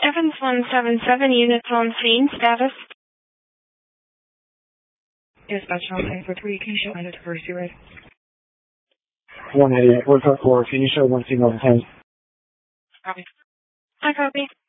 Evans 177, unit on scene, status. Dispatch on scene for 3, can you show unit diversity rate? 188, what's up for, can you show 1 signal 10? Copy. I copy.